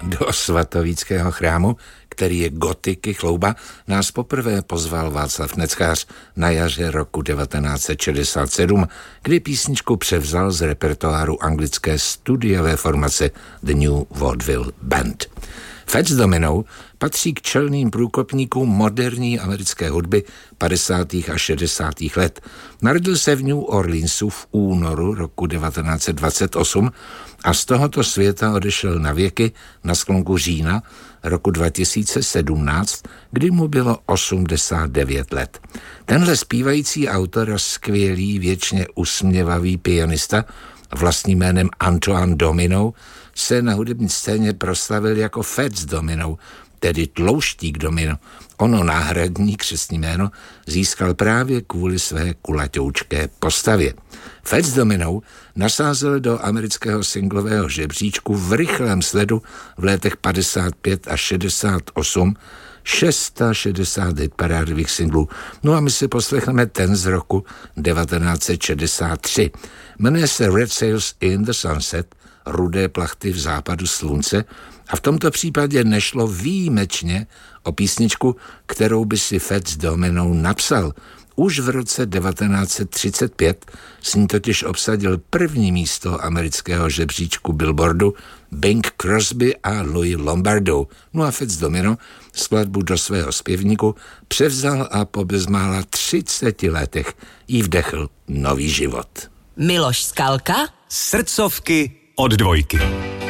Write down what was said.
Do svatovíckého chrámu, který je gotiky chlouba, nás poprvé pozval Václav Neckář na jaře roku 1967, kdy písničku převzal z repertoáru anglické studiové formace The New Vaudeville Band. Fats Domino patří k čelným průkopníkům moderní americké hudby 50. a 60. let. Narodil se v New Orleansu v únoru roku 1928 a z tohoto světa odešel na věky na sklonku října roku 2017, kdy mu bylo 89 let. Tenhle zpívající autor a skvělý, věčně usměvavý pianista vlastním jménem Antoine Domino se na hudební scéně proslavil jako Fats Domino, tedy Tlouštík Domino. Ono náhradní křestní jméno získal právě kvůli své kulatoučké postavě. Fats Domino nasázel do amerického singlového žebříčku v rychlém sledu v letech 55 a 68 660 hitparádových singlů. No a my si poslechneme ten z roku 1963. Jmenuje se Red Sails in the Sunset, rudé plachty v západu slunce, a v tomto případě nešlo výjimečně o písničku, kterou by si Fats Domino napsal. Už v roce 1935 s ní totiž obsadil první místo amerického žebříčku Billboardu Bing Crosby a Louis Lombardo. No a Fats Domino skladbu do svého zpěvníku převzal a po bezmála 30 letech jí vdechl nový život. Miloš Skalka, Srdcovky od Dvojky.